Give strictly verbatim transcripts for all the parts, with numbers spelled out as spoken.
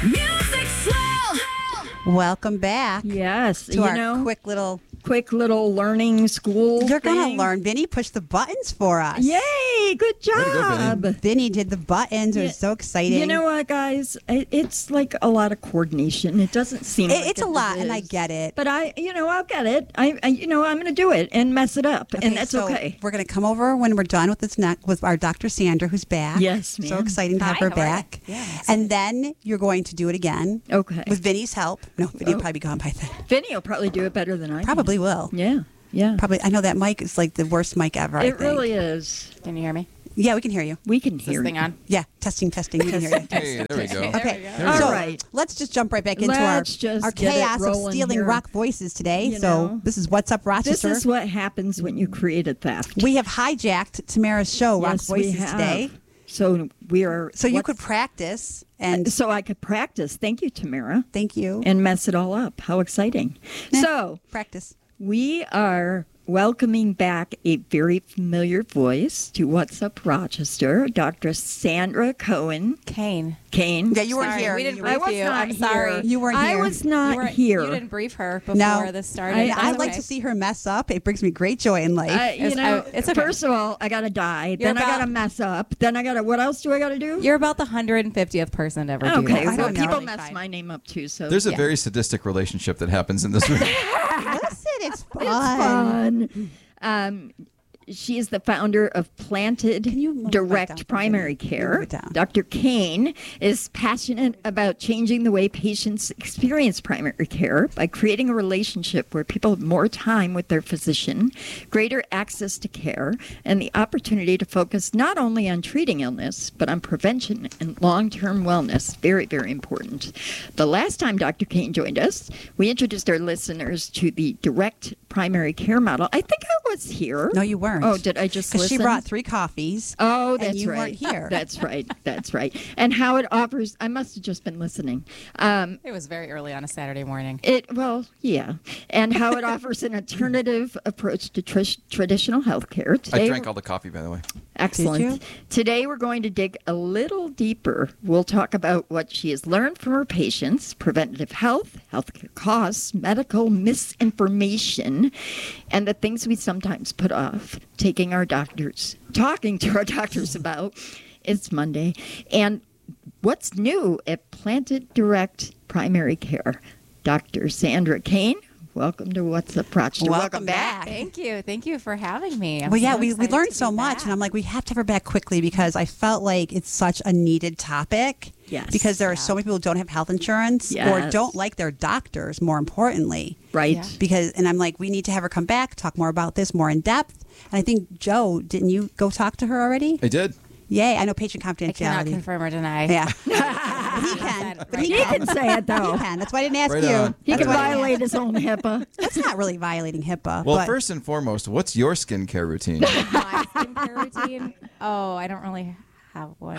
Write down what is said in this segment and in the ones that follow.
Music Swell. Welcome back. Yes, To you our know, quick little. quick little learning school. You're going thing. to learn. Vinny pushed the buttons for us. Yay! Good to go, job. Vinny. Vinny did the buttons. It Yeah. was so exciting. You know what, guys? It, it's like a lot of coordination. It doesn't seem. It- like it's a it lot, and I is. get it. But I, you know, I'll get it. I, I you know, I'm going to do it and mess it up, Okay, and that's so okay. We're going to come over when we're done with this neck with our Doctor Sandra, who's back. Yes, So ma'am. exciting to have Hi, her how are you? back. Yeah, And then you're going to do it again. Okay. With Vinny's help. No, Vinny will Oh. probably be gone by then. Vinny will probably do it better than I. can. Probably will. Yeah. Yeah. Probably. I know that mic is like the worst mic ever. I It think. really is. Can you hear me? Yeah, we can hear you. We can Is hear this thing you. on? Yeah, testing, testing. We can hear you. Hey, there we go. Okay, All so right. let's just jump right back into Let's our, just our get it chaos of rolling stealing here. rock voices today. You so know, this is What's Up, This Rochester. is what happens when you create a theft. we have hijacked Tamara's show, Rock Yes, we Voices, have. today. So we are. So you what's- could practice and So I could practice. Thank you, Tamara. thank you. And mess it all up. How exciting. Eh. So practice. we are welcoming back a very familiar voice to What's Up Rochester, Doctor Sandra Cohen Kane. Kane. Yeah, you weren't Sorry, here. we didn't You brief I was you. not I'm here. sorry. You weren't I here. was not you weren't- here. You didn't brief her before No. this started. I- That's I'd like okay. to see her mess up. It brings me great joy in life. Uh, you It's- know, uh, it's okay. first of all, I gotta die. You're then I about- gotta mess up. Then I gotta. What else do I gotta do? You're about the one hundred fiftieth person to ever do Okay, that. I well, don't know. people Totally mess fine. my name up too. So There's a Yeah. very sadistic relationship that happens in this room. Listen, it's fun. It's fun. Um, she is the founder of Planted you move it Direct down for Primary me? Care. Move it down. Doctor Kane is passionate about changing the way patients experience primary care by creating a relationship where people have more time with their physician, greater access to care, and the opportunity to focus not only on treating illness, but on prevention and long-term wellness. Very, very important. The last time Doctor Kane joined us, we introduced our listeners to the direct primary care model. I think I was here. No, you weren't. Oh, did I just Because listen? she brought three coffees. Oh, and that's you right. weren't here. That's right. That's right. And how it offers. I must have just been listening. Um, It was very early on a Saturday morning. it well, yeah, and how it offers an alternative approach to tr- traditional healthcare. Today, I drank all the coffee, by the way. Excellent. Did you? Today we're going to dig a little deeper. We'll talk about what she has learned from her patients, preventative health, healthcare costs, medical misinformation, and the things we sometimes put off taking our doctors, talking to our doctors about. It's Monday. And what's new at Planted Direct Primary Care? Doctor Sandra Kane, welcome to What's Up, Rochester. Welcome back. Thank you. Thank you for having me. I'm Well, yeah, so we, we excited learned to so be much, back. and I'm like, we have to have her back quickly because I felt like it's such a needed topic. Yes. Because there are so many people who don't have health insurance or Yes. don't like their doctors, more importantly. Right. Yeah. Because, and I'm like, we need to have her come back, talk more about this more in depth. And I think, Joe, didn't you go talk to her already? I did. Yay, I know patient I cannot confidentiality. confirm or deny. Yeah. But he can. But he He can. can say it, though. He can. That's why I didn't ask Right you. on. He That's can why I didn't violate his own HIPAA. That's not really violating HIPAA. Well, but first and foremost, what's your skincare routine? My skincare routine. Oh, I don't really have one.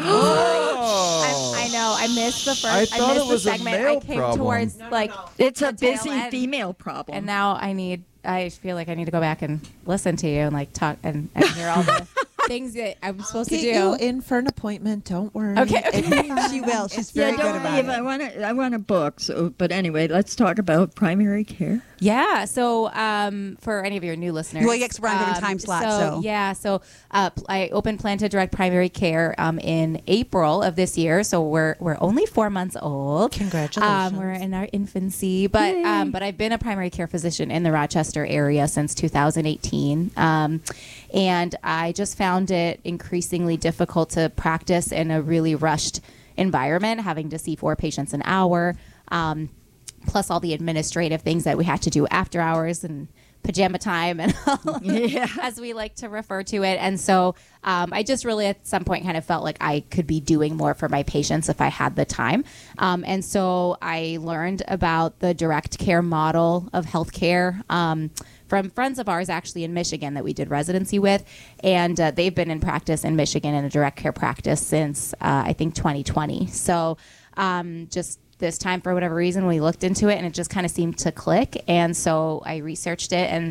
Oh. I'm, I know. I missed the first. I I, thought missed it was the a segment. male I came problem. towards No, like It's a the tail busy end. female problem. And now I need. I feel like I need to go back and listen to you and like talk and, and hear all the things that I'm supposed Get to do. you in for an appointment. Don't worry. Okay, okay. It'll be fine. she will. She's yeah, very don't good about leave. it. I want to. I want a book. So, but anyway, let's talk about primary care. Yeah. So, um, for any of your new listeners, Well, yeah, 'cause we're on different time slots, so. yeah. So, uh, pl- I opened Planted Direct Primary Care um, in April of this year. So we're we're only four months old. Congratulations. Um, we're in our infancy, but um, but I've been a primary care physician in the Rochester area since two thousand eighteen, um, and I just found it increasingly difficult to practice in a really rushed environment, having to see four patients an hour. Um, plus all the administrative things that we had to do after hours and pajama time and all, Yeah. as we like to refer to it. And so um, I just really at some point kind of felt like I could be doing more for my patients if I had the time. Um, and so I learned about the direct care model of healthcare um, from friends of ours actually in Michigan that we did residency with. And uh, they've been in practice in Michigan in a direct care practice since uh, I think twenty twenty. So um, just this time, for whatever reason, we looked into it and it just kind of seemed to click. And so I researched it and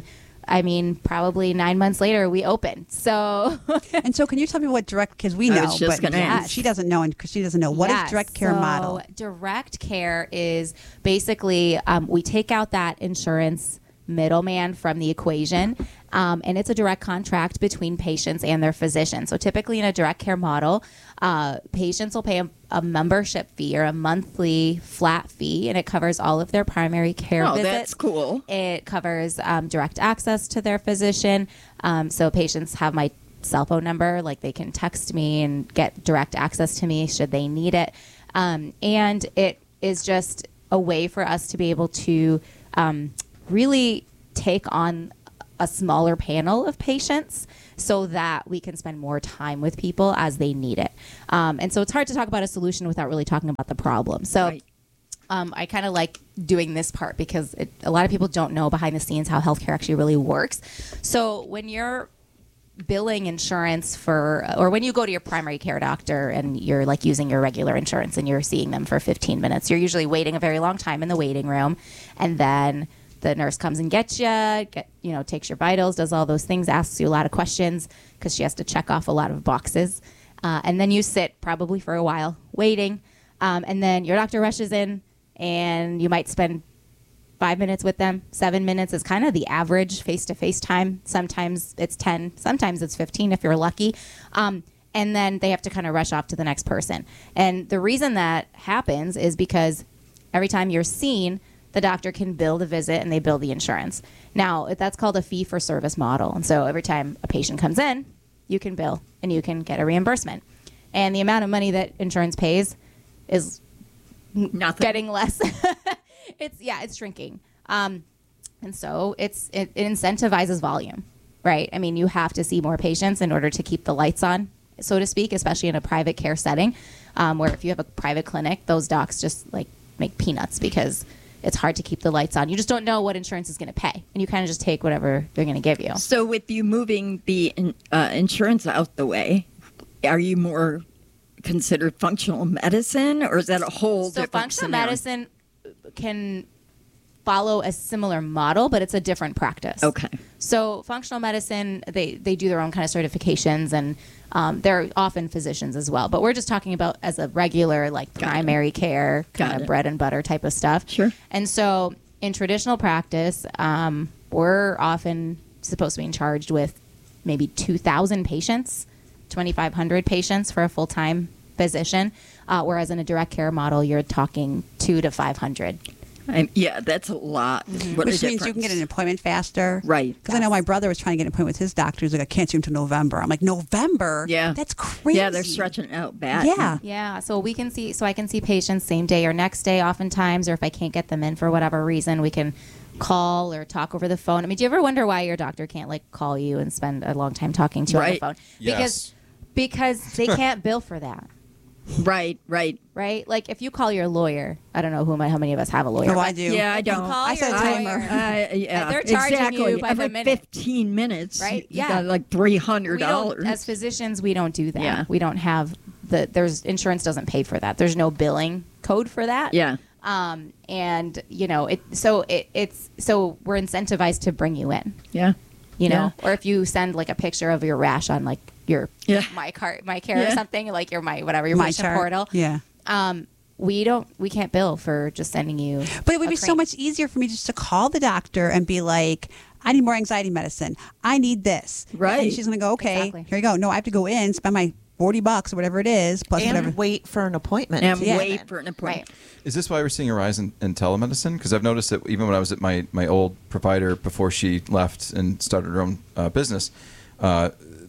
I mean, probably nine months later, we opened. So, And so, can you tell me what direct? Because we I know, was just but gonna yeah, ask. she doesn't know, and because she doesn't know what is Yes. direct care So model. Direct care is basically um, we take out that insurance middleman from the equation, um, and it's a direct contract between patients and their physician. So typically in a direct care model, uh, patients will pay a, a membership fee or a monthly flat fee, and it covers all of their primary care Oh, visits. that's cool. It covers um, direct access to their physician. Um, so patients have my cell phone number, like they can text me and get direct access to me should they need it. Um, and it is just a way for us to be able to um, really take on a smaller panel of patients so that we can spend more time with people as they need it. Um, and so it's hard to talk about a solution without really talking about the problem. So Right. um, I kind of like doing this part because it, a lot of people don't know behind the scenes how healthcare actually really works. So when you're billing insurance for, or when you go to your primary care doctor and you're like using your regular insurance and you're seeing them for fifteen minutes, you're usually waiting a very long time in the waiting room. And then the nurse comes and gets you, get, you know, takes your vitals, does all those things, asks you a lot of questions because she has to check off a lot of boxes. Uh, and then you sit probably for a while waiting. Um, and then your doctor rushes in and you might spend five minutes with them. Seven minutes is kind of the average face-to-face time. Sometimes it's ten. Sometimes it's fifteen if you're lucky. Um, and then they have to kind of rush off to the next person. And the reason that happens is because every time you're seen, the doctor can bill the visit and they bill the insurance. Now, that's called a fee-for-service model. And so every time a patient comes in, you can bill and you can get a reimbursement. And the amount of money that insurance pays is Nothing. getting less. It's yeah, it's shrinking. Um, and so it's it, it incentivizes volume, right? I mean, you have to see more patients in order to keep the lights on, so to speak, especially in a private care setting, um, where if you have a private clinic, those docs just like make peanuts because it's hard to keep the lights on. You just don't know what insurance is going to pay, and you kind of just take whatever they're going to give you. So with you moving the in- uh, insurance out the way, are you more considered functional medicine, or is that a whole So different functional scenario? medicine can follow a similar model, but it's a different practice. Okay. So functional medicine, they, they do their own kind of certifications, and um, they're often physicians as well. But we're just talking about as a regular, like Got it. primary care, Got kind of it. bread and butter type of stuff. Sure. And so in traditional practice, um, we're often supposed to be in charge with maybe two thousand patients, twenty-five hundred patients for a full-time physician, uh, whereas in a direct care model, you're talking two to five hundred. I'm- yeah, that's a lot. What a Which means you can get an difference. appointment faster. Right. Because I know my brother was trying to get an appointment with his doctor. He's like, I can't see him until November. I'm like, November? Yeah. That's crazy. Yeah, they're stretching it out bad. Yeah. Yeah, so we can see, so I can see patients same day or next day oftentimes, or if I can't get them in for whatever reason, we can call or talk over the phone. I mean, do you ever wonder why your doctor can't like call you and spend a long time talking to you Right. on the phone? Yes. Because because they can't bill for that, Right, right. right? Like if you call your lawyer, I don't know who how many of us have a lawyer. Oh, I but do. Yeah, I if you don't. call I your set a timer. lawyer- Uh, yeah, They're charging exactly. you by Every the minute. fifteen minutes, Right? you Yeah. got like three hundred we don't, dollars. as physicians, we don't do that. Yeah. We don't have the there's insurance doesn't pay for that. There's no billing code for that. Yeah. Um, and you know, it so it, it's so we're incentivized to bring you in, Yeah. you know, Yeah. or if you send like a picture of your rash on like your Yeah. my car my care or Yeah. something, like your my whatever your My patient chart. portal. Yeah. Um, we don't we can't bill for just sending you. But it would a be so claim. much easier for me just to call the doctor and be like, I need more anxiety medicine. I need this. Right. And she's going to go, okay, Exactly. here you go. No, I have to go in, spend my forty bucks or whatever it is, plus and whatever. wait for an appointment. And to Yeah. get wait in. for an Right. appointment. Is this why we're seeing a rise in, in telemedicine? Because I've noticed that even when I was at my, my old provider before she left and started her own uh, business, uh,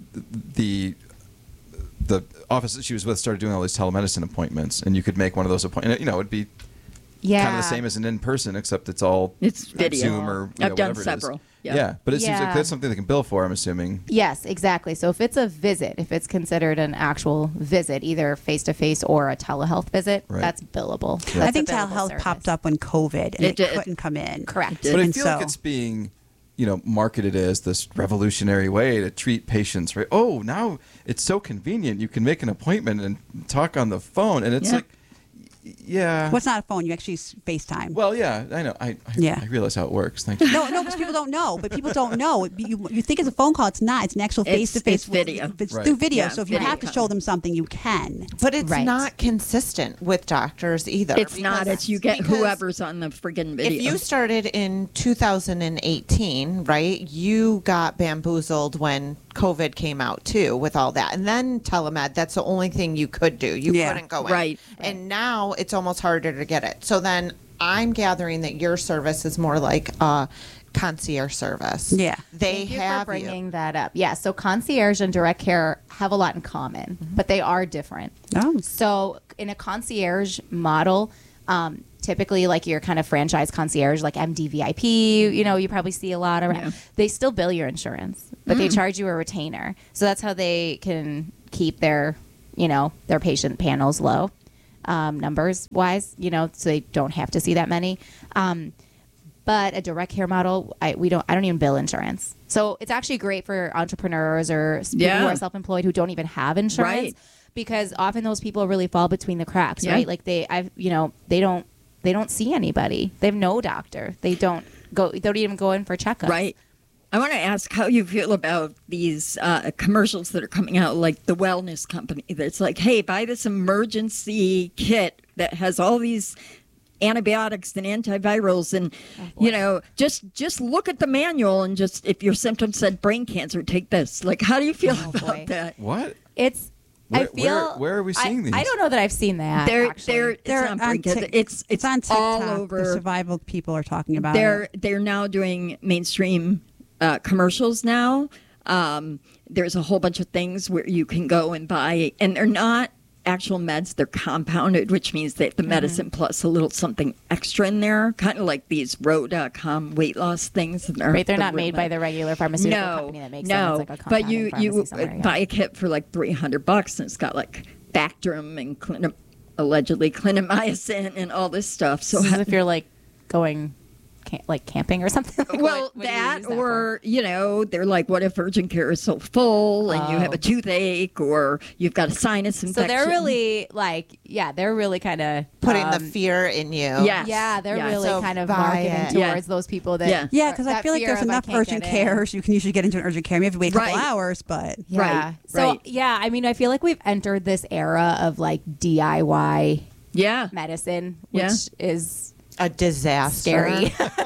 the the office that she was with started doing all these telemedicine appointments, and you could make one of those appointments. You know, it'd be Yeah. kind of the same as an in person, except it's all It's video. Zoom or you know, I've done whatever it is. several. Yeah. Yeah, but it seems like Yeah. that's something they can bill for. I'm assuming. Yes, exactly. So if it's a visit, if it's considered an actual visit, either face to face or a telehealth visit, Right. that's billable. Yeah. I That's think a billable telehealth service. popped up when COVID and It it, did. couldn't come in. Correct. did. But I And feel so- like it's being, you know, marketed as this revolutionary way to treat patients. Right? Oh, now it's so convenient. You can make an appointment and talk on the phone, and it's Yeah. like, Yeah. What's not a phone? You actually s- FaceTime. Well, yeah, I know. I, I, Yeah. I realize how it works. Thank you. No, no, because people don't know. But people don't know. You, you think it's a phone call. It's not. It's an actual It's- face to face. it's video. It's Right. through video. Yeah, so if you video have to call. show them something, you can. But it's Right. not consistent with doctors either. It's not. because- It's you get because whoever's on the friggin' video. If you started in two thousand eighteen, right, you got bamboozled when COVID came out too with all that. And then telemed, that's the only thing you could do. You Yeah. couldn't go in. Right. And now it's almost harder to get it. So then I'm gathering that your service is more like a concierge service. Yeah. They Thank you have for bringing you. that up. Yeah, so concierge and direct care have a lot in common, but they are different. Oh. So in a concierge model, um, typically like your kind of franchise concierge, like M D V I P, you know, you probably see a lot around. Yeah. They still bill your insurance, but they charge you a retainer. So that's how they can keep their, you know, their patient panels low, um, numbers wise, you know, so they don't have to see that many. Um, but a direct care model, I, we don't. I don't even bill insurance, so it's actually great for entrepreneurs or s- people who Yeah. are self-employed who don't even have insurance, Right. because often those people really fall between the cracks, Yeah. right? Like they, I've, you know, they don't, they don't see anybody. They have no doctor. They don't go. They don't even go in for checkups. Right. I want to ask how you feel about these uh, commercials that are coming out, like the wellness company that's like, hey, buy this emergency kit that has all these antibiotics and antivirals, and you know, just just look at the manual and just, if your symptoms said brain cancer, take this. Like, how do you feel Oh, about boy. that? What? It's. I Where- feel. where- where are we I- seeing these? I don't know that I've seen that. They're actually. they're it's They're not on brain cancer. Tik- It's It's on TikTok. all The over. survival people are talking about They're it. they're now doing mainstream uh, commercials now. Um, there's a whole bunch of things where you can go and buy, and they're not actual meds. They're compounded, which means they have the medicine plus a little something extra in there, kind of like these row dot com weight loss things. That are Right, they're the not real made by med- the regular pharmaceutical no, company that makes no, them. It's like a but you compounding you pharmacy somewhere, yeah. buy a kit for like three hundred bucks, and it's got like Bactrim and clin- allegedly clindamycin and all this stuff. So So if you're like going, ca- like camping or something. Like, well, what- what do you that use that or you know, they're like, what if urgent care is so full and you have Oh. a toothache or you've got a sinus for? infection? So they're really like, yeah, they're really kind of Putting the fear in you. Yes. Yeah, they're Yes. really So kind of buy marketing it. towards Yeah. those people that. Yeah. Yeah, because I that feel like fear there's of, I enough can't urgent get in. cares. You can usually get into an urgent care. You have to wait a couple Right. hours, but Yeah. Right, So right. yeah, I mean, I feel like we've entered this era of like D I Y yeah. medicine, which Yeah. is A disaster. scary.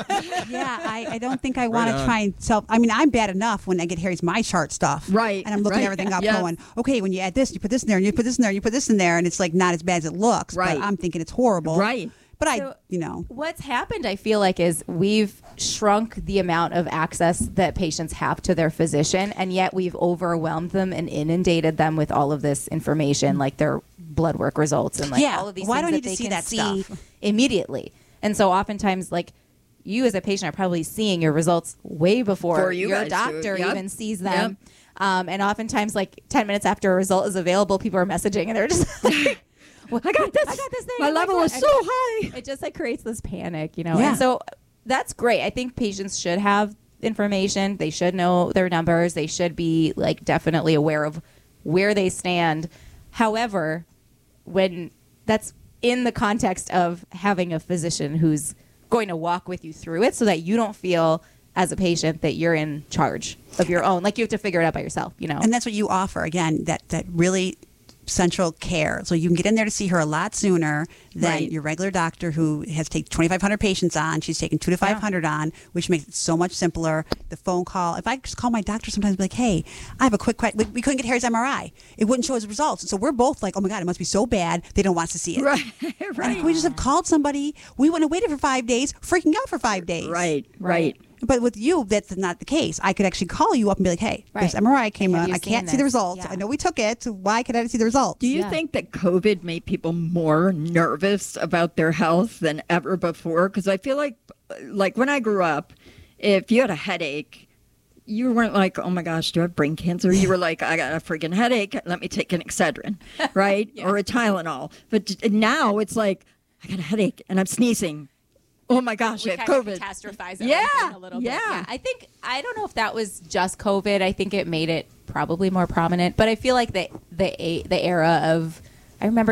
yeah, I, I don't think I want on. to try and self. I mean, I'm bad enough when I get Harry's my chart stuff, Right, And I'm looking right. everything up, Yes. going, okay, when you add this, you put this in there, and you put this in there, and you put this in there, and it's like not as bad as it looks. Right. But I'm thinking it's horrible. Right. But I, So- you know, What's happened, I feel like, is we've shrunk the amount of access that patients have to their physician, and yet we've overwhelmed them and inundated them with all of this information, like their blood work results and like Yeah, all of these why do things I that need to they see can that see stuff? immediately. And so oftentimes, like, you as a patient are probably seeing your results way before Before you your guys do. doctor Yep. even sees them. Um, and oftentimes, like ten minutes after a result is available, people are messaging and they're just like, well, I got this. I got this thing. My Oh level God. is so high. It just like creates this panic, you know. Yeah. And so that's great. I think patients should have information. They should know their numbers. They should be like definitely aware of where they stand. However, when that's in the context of having a physician who's going to walk with you through it so that you don't feel as a patient that you're in charge of your own, like you have to figure it out by yourself, you know. and that's what you offer again. That that really central care, so you can get in there to see her a lot sooner than Right. your regular doctor who has to take twenty-five hundred patients on. She's taking two to five hundred on, which makes it so much simpler. The phone call. If I just call my doctor sometimes, be like, "Hey, I have a quick question." We, we couldn't get Harry's M R I. It wouldn't show his results. So we're both like, "Oh my god, it must be so bad. They don't want us to see it." Right. And Right. if we just have called somebody, we wouldn't have waited for five days, freaking out for five days. Right. Right. But with you, that's not the case. I could actually call you up and be like, "Hey, Right. this M R I came Have on. you I can't seen see the this?" results. Yeah. I know we took it. So why can I not see the results?" Do you Yeah. think that COVID made people more nervous about their health than ever before? Because I feel like, like when I grew up, if you had a headache, you weren't like, "Oh my gosh, do I have brain cancer?" You were like, "I got a freaking headache. Let me take an Excedrin," right, or a Tylenol. But t- now it's like, "I got a headache and I'm sneezing. Oh my gosh, we I have kind COVID." of catastrophize Yeah, everything a little bit. yeah. I think I don't know if that was just COVID. I think it made it probably more prominent. But I feel like the the a- the era of I remember even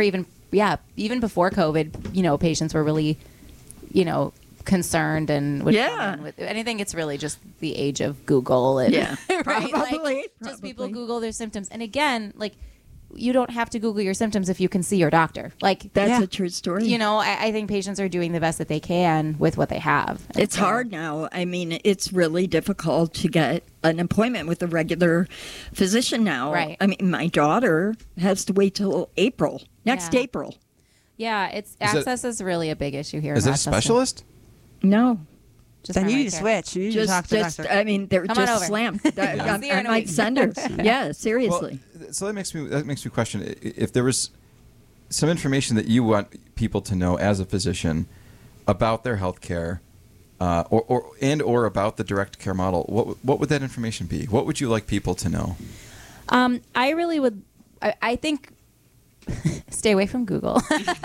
yeah, even before COVID, you know, patients were really, you know, concerned and would Yeah. come in with, and I think it's really just the age of Google and Yeah, right? probably, Like, just people probably. Google their symptoms. And again, like, you don't have to Google your symptoms if you can see your doctor. Like, That's Yeah. a true story. you know, I, I think patients are doing the best that they can with what they have. And It's so- hard now. I mean, it's really difficult to get an appointment with a regular physician now. Right. I mean, my daughter has to wait till April, next Yeah. April. Yeah, it's Is it- access is really a big issue here. Is in it a Rochester. specialist? No. Just Then you primary need to care. switch. You need to Just, talk to the just, doctor. I mean, they're Come on just over. slammed. I, I- See her I in a might week. send her. Yeah, Well, seriously. th- so that makes me that makes me question i- if there was some information that you want people to know as a physician about their health care, uh, or, or and or about the direct care model. What w- what would that information be? What would you like people to know? Um, I really would. I, I think stay away from Google.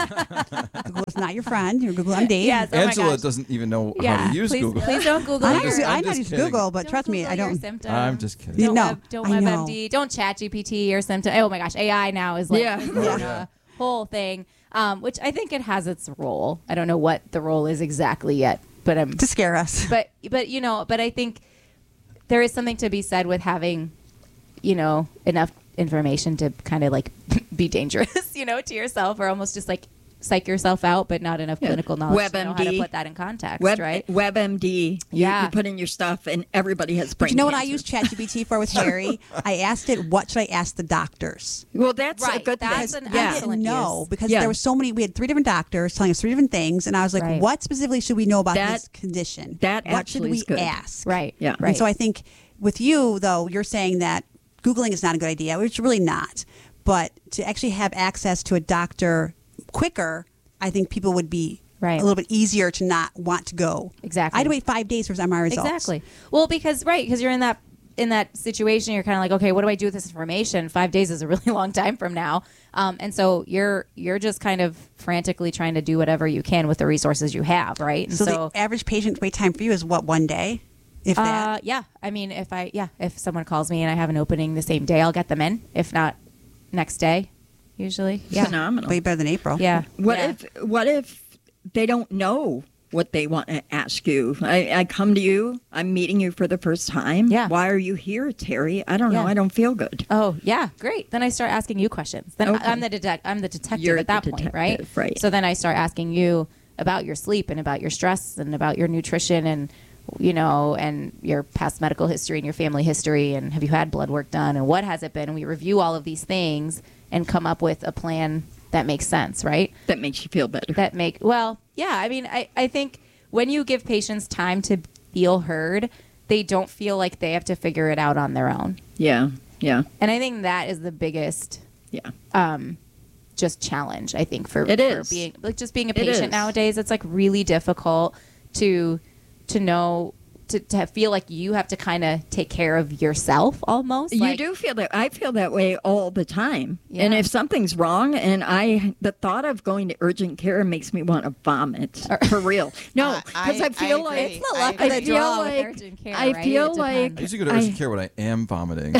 Google is not your friend. Your Google M D. Yes. Oh my Angela gosh. doesn't even know how Yeah, to use please, Google. please don't Google. I your, know, I I'm know just use kidding. Google, but don't trust me, Google I your don't. symptoms. I'm just kidding. You Don't know, web, don't I know. WebMD. Don't chat G P T your symptom. Oh my gosh, A I now is like Yeah. is Oh, doing yeah. a whole thing, um, which I think it has its role. I don't know what the role is exactly yet, but I'm To scare us. but but you know, but I think there is something to be said with having, you know, enough information to kind of like be dangerous, you know, to yourself, or almost just like psych yourself out, but not enough Yeah. clinical knowledge to know how to WebMD. put that in context, Web, right? WebMD. You, Yeah. you put in your stuff, and everybody has brain But you know what I cancer. use ChatGPT for with Harry? I asked it, what should I ask the doctors? Well, that's a Right, good that's thing. an I yeah. excellent- didn't know use. because Yeah. there were so many. We had three different doctors telling us three different things, and I was like, Right. "What specifically should we know about That- this condition? that what actually should we is good. ask?" Right. Yeah. Right. And so I think with you though, you're saying that Googling is not a good idea, which really not. But to actually have access to a doctor quicker, I think people would be Right. a little bit easier to not want to go. Exactly. I had to wait five days for his M R I results. Exactly. Well, because right, because you're in that in that situation, you're kind of like, okay, what do I do with this information? Five days is a really long time from now, um, and so you're you're just kind of frantically trying to do whatever you can with the resources you have, right? And So, so, the average patient wait time for you is what, one day, if uh, that? yeah, I mean, if I yeah, if someone calls me and I have an opening the same day, I'll get them in. If not, next day, usually. Yeah. Phenomenal. Way better than April. Yeah. What Yeah. if what if they don't know what they want to ask you? I, I come to you, I'm meeting you for the first time. Yeah. Why are you here, Terry? I don't know. Yeah. I don't feel good. Oh yeah, great. Then I start asking you questions. Then Okay. I'm the detect. I'm the detective You're at that the point, right? detective, right. So then I start asking you about your sleep and about your stress and about your nutrition and you know and your past medical history and your family history and have you had blood work done and what has it been? And we review all of these things and come up with a plan that makes sense, right? That makes you feel better. That make well, yeah. I mean, I I think when you give patients time to feel heard, they don't feel like they have to figure it out on their own. yeah. Yeah. And I think that is the biggest Yeah. um just challenge, I think, for, It for is. being like just being a It patient is. nowadays. It's like really difficult to to know to, to feel like you have to kind of take care of yourself almost. You Like, do feel that. I feel that way all the time. And Yeah. if something's wrong, and I, the thought of going to urgent care makes me want to vomit for real. No, Uh, because I- I, feel I like agree. It's the I luck of agree. the I feel draw with like urgent care, I right? feel It like depends. I usually go to urgent I- care when I am vomiting.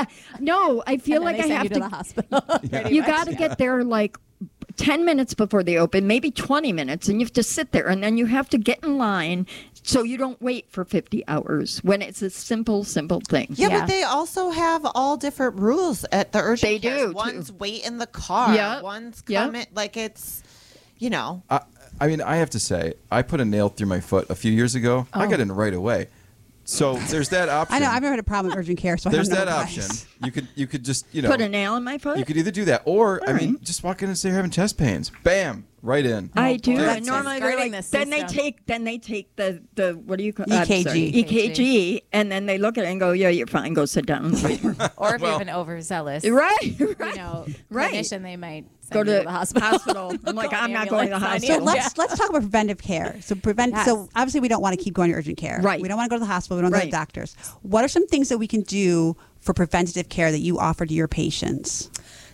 no. I feel And then like they I send have you to, to. the hospital. pretty You much. got to get there like ten minutes before they open, maybe twenty minutes, and you have to sit there, and then you have to get in line so you don't wait for fifty hours when it's a simple, simple thing. Yeah, Yeah. but they also have all different rules at the urgent They cares. do, too. One's wait in the car. Yep. One's Yep. come in. Like it's, you know. I, I mean, I have to say, I put a nail through my foot a few years ago. I got in right away. So there's that option. I know. I've never had a problem with urgent care, so There's I don't know that advice. option. You could you could just you know Put a nail in my foot. you could either do that or I All mean right. just walk in and say you're having chest pains. Bam, right in. I do. boy. And That's normally they're skirting like, the then they system. take then they take the the what do you call E K G. I'm sorry, E K G, and then they look at it and go, yeah, you're fine. Go sit down. Or if Well- you have an overzealous, right. you Right. know, Right. clinician, they might send Go you to to the hospital. hospital. I'm like, Call I'm the not going to the ambulance. So hospital. let's let's talk about preventive care. So prevent. Yes. So obviously we don't want to keep going to urgent care. Right. We don't want to go to the hospital. We don't go to Right. the doctors. What are some things that we can do for preventative care that you offer to your patients?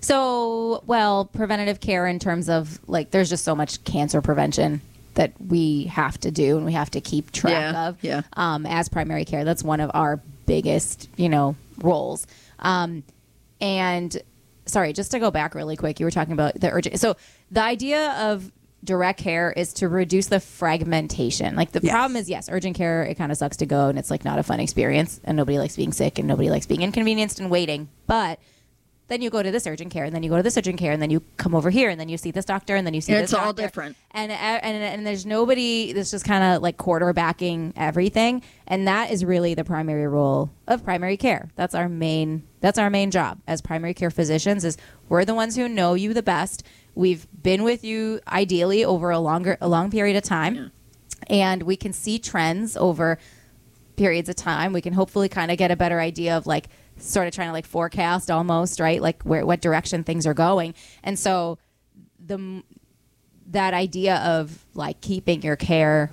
So, well, preventative care in terms of like, there's just so much cancer prevention that we have to do and we have to keep track Yeah, of. yeah. Um, as primary care, that's one of our biggest, you know, roles. Um, and sorry, just to go back really quick, you were talking about the urgent. So the idea of direct care is to reduce the fragmentation. Like the Yes. problem is, yes, urgent care, it kind of sucks to go and it's like not a fun experience and nobody likes being sick and nobody likes being inconvenienced and waiting. But then you go to this urgent care and then you go to this urgent care and then you come over here and then you see this doctor and then you see It's this all doctor. different. And, and, and there's nobody that's just kind of like quarterbacking everything. And that is really the primary role of primary care. That's our main, that's our main job as primary care physicians is we're the ones who know you the best. We've been with you ideally over a longer, a long period of time. Yeah. And we can see trends over periods of time. We can hopefully kind of get a better idea of like sort of trying to like forecast almost, right? Like where, what direction things are going. And so the, that idea of like keeping your care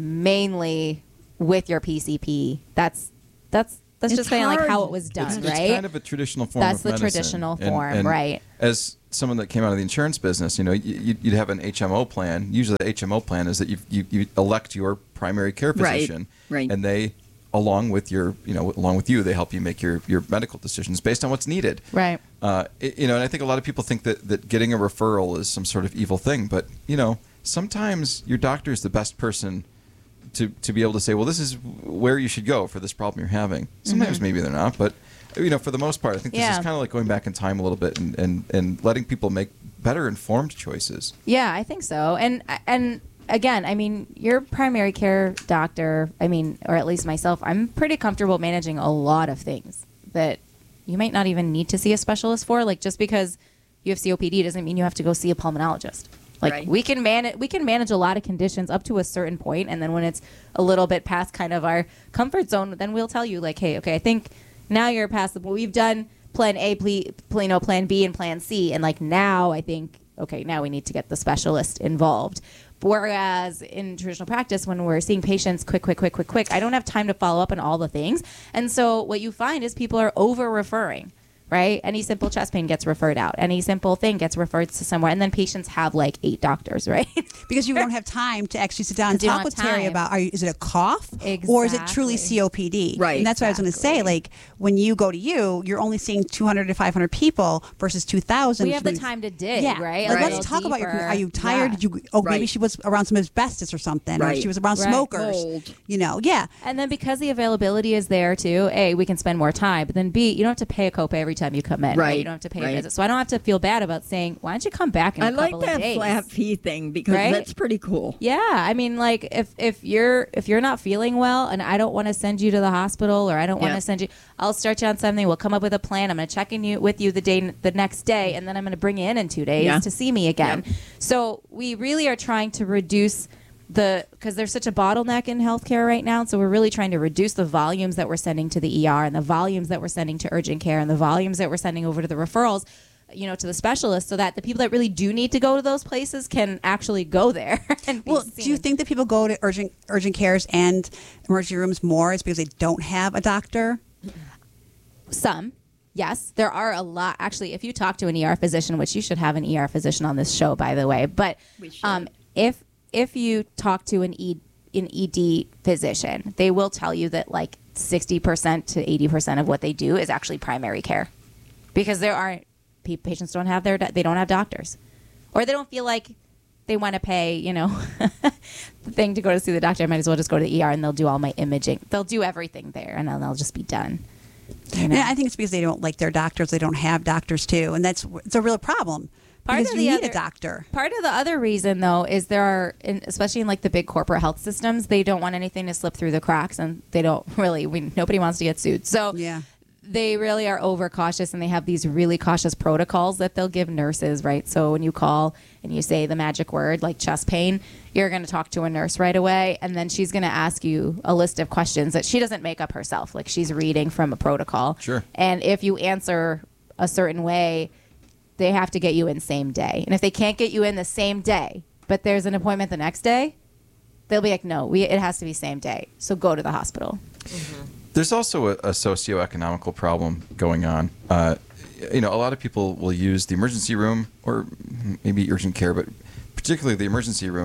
mainly with your P C P, that's, that's, that's It's just kind of like hard. how it was done, It's, right? it's kind of a traditional form That's of the medicine. traditional And- form, and right. As someone that came out of the insurance business, you know, you, you'd have an H M O plan. Usually the H M O plan is that you, you, you elect your primary care Right, physician. right. And they, along with your, you know, along with you, they help you make your, your medical decisions based on what's needed. Right. Uh, it- you know, and I think a lot of people think that, that getting a referral is some sort of evil thing. But, you know, sometimes your doctor is the best person to, to be able to say, well, this is where you should go for this problem you're having. Sometimes maybe they're not, but you know, for the most part, I think this Yeah. is kind of like going back in time a little bit and, and, and letting people make better informed choices. Yeah, I think so. And and again, I mean, your primary care doctor, I mean, or at least myself, I'm pretty comfortable managing a lot of things that you might not even need to see a specialist for. Like just because you have C O P D doesn't mean you have to go see a pulmonologist. Like Right. we can manage we can manage a lot of conditions up to a certain point, and then when it's a little bit past kind of our comfort zone, then we'll tell you like, hey, okay, I think now you're past the we've done plan A, ple, ple, you know, plan B and plan C, and like now I think okay, now we need to get the specialist involved. Whereas in traditional practice, when we're seeing patients quick, quick, quick, quick, quick, I don't have time to follow up on all the things. And so what you find is people are over referring, right? Any simple chest pain gets referred out. Any simple thing gets referred to somewhere. And then patients have like eight doctors, right? Because you don't have time to actually sit down and 'Cause you talk don't with have Terry time. about, are you, is it a cough or is it truly Exactly. C O P D? Right. And that's what I was going to say. Exactly. Like when you go to you, you're only seeing two hundred to five hundred people versus two thousand. We which have the means- time to dig, yeah. right? Like, Right. let's talk about your, Deeper. are you tired? Yeah. Did you, oh, maybe Right. she was around some asbestos or something, or Right. she was around Right. smokers. Mold. You know, yeah. And then because the availability is there too, A, we can spend more time. But then B, you don't have to pay a copay every time you come in. Right. You don't have to pay Right. a visit. So I don't have to feel bad about saying, why don't you come back in a I like couple that of days? flat fee thing because Right? that's pretty cool. Yeah, I mean, like if if you're if you're not feeling well, and I don't want to send you to the hospital, or I don't want Yeah. to send you, I'll start you on something. We'll come up with a plan. I'm going to check in you with you the day the next day, and then I'm going to bring you in in two days Yeah. to see me again. Yeah. So we really are trying to reduce the because there's such a bottleneck in healthcare right now. So we're really trying to reduce the volumes that we're sending to the E R and the volumes that we're sending to urgent care and the volumes that we're sending over to the referrals, you know, to the specialists, so that the people that really do need to go to those places can actually go there. And be Well, do you seen. think that people go to urgent urgent cares and emergency rooms more is because they don't have a doctor? Some, yes. There are a lot. Actually, if you talk to an E R physician, which you should have an E R physician on this show, by the way, but We should. um, if if you talk to an E an E D physician, they will tell you that like sixty percent to eighty percent of what they do is actually primary care, because there aren't pe- patients don't have their do- they don't have doctors, or they don't feel like they want to pay, you know, the thing to go to see the doctor. I might as well just go to the E R and they'll do all my imaging. They'll do everything there, and then they'll just be done. You know? Yeah, I think it's because they don't like their doctors. They don't have doctors too, and that's it's a real problem. Part because of you the need a other- doctor. Part of the other reason, though, is there are, in, especially in like the big corporate health systems, they don't want anything to slip through the cracks, and they don't really. We, nobody wants to get sued, so Yeah. they really are over cautious, and they have these really cautious protocols that they'll give nurses. Right, so when you call and you say the magic word like chest pain, you're going to talk to a nurse right away, and then she's going to ask you a list of questions that she doesn't make up herself. Like she's reading from a protocol. Sure. And if you answer a certain way, they have to get you in same day. And if they can't get you in the same day, but there's an appointment the next day, they'll be like, no, we, it has to be same day. So go to the hospital. There's also a, a socioeconomical problem going on. Uh, you know, a lot of people will use the emergency room or maybe urgent care, but particularly the emergency room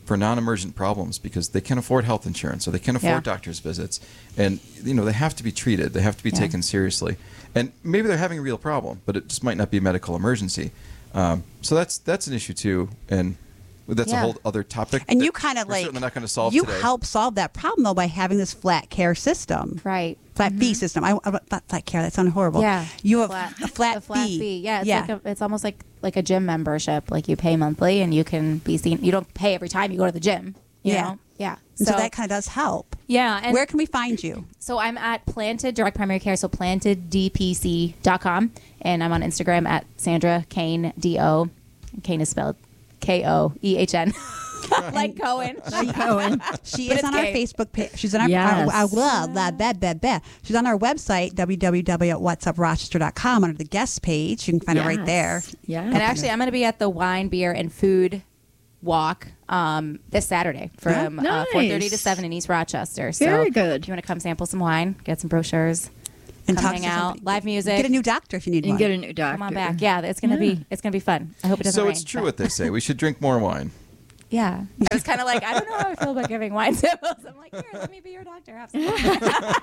for non-emergent problems because they can't afford health insurance or they can't afford Yeah. doctor's visits, and you know they have to be treated. They have to be Yeah. taken seriously, and maybe they're having a real problem, but it just might not be a medical emergency. Um, so that's that's an issue too, and that's Yeah. a whole other topic. And that you kind of we're like certainly not going to solve you today. help solve that problem though by having this flat care system, Right. flat fee system. I, I not flat care. That sounded horrible. Yeah. you have Flat- a flat, a flat fee. fee. Yeah, it's yeah. like a, it's almost like like a gym membership. Like you pay monthly and you can be seen. You don't pay every time you go to the gym. You Yeah. know? Yeah. And so, that kind of does help. yeah. And Where can we find you? So I'm at Planted Direct Primary Care, so planted d p c dot com, and I'm on Instagram at Sandra Kane D O. Kane is spelled K O E H N, like Cohen. Cohen. She But is it's on our Kate. Facebook page. She's on our, Yes. our, our blah, blah, blah, blah, blah. She's on our website, w w w dot whats up rochester dot com, under the guest page. You can find it right there. Yeah. And actually, I'm going to be at the Wine, Beer, and Food Walk um, this Saturday from Yeah. uh, four thirty to Nice. seven in East Rochester. So Very good. if you want to come sample some wine, get some brochures, And come talk hang to out, somebody. live music. Get a new doctor if you need and one. get a new doctor. Come on back. Yeah, it's gonna Yeah. be it's gonna be fun. I hope it doesn't So rain. it's true but- what they say. We should drink more wine. Yeah. I was kind of like, I don't know how I feel about giving wine samples. I'm like, here, let me be your doctor. Have some.